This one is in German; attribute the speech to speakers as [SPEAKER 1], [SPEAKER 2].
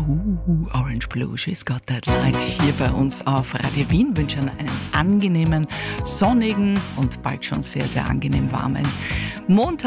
[SPEAKER 1] Orange Blue, She's Got That Light hier bei uns auf Radio Wien. Wünschen einen angenehmen, sonnigen und bald schon sehr, sehr angenehm warmen Montag.